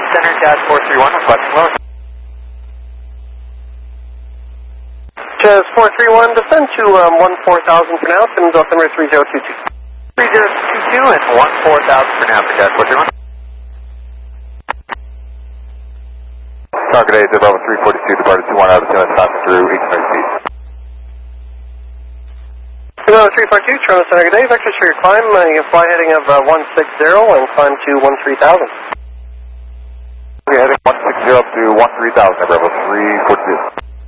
Center, Jazz 431, requesting lower. Jazz 431, descend to 14,000 for now, Simmons altimeter 3022. 3022 and 14,000 for now for Jazz 431. Target A is above 342, departed 21 out of 10, passing through 1800 feet. Kilo 342, Toronto Center, good day. Vectors for your climb. You fly heading of 160 and climb to 13,000. Okay, heading 160 up to 13,000, Bravo 342.